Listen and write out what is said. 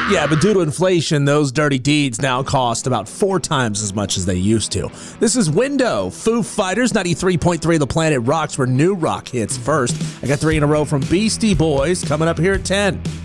Yeah, but due to inflation, those dirty deeds now cost about 4 times as much as they used to. This is Window, Foo Fighters, 93.3 The Planet Rocks, where new rock hits first. I got 3 in a row from Beastie Boys coming up here at 10.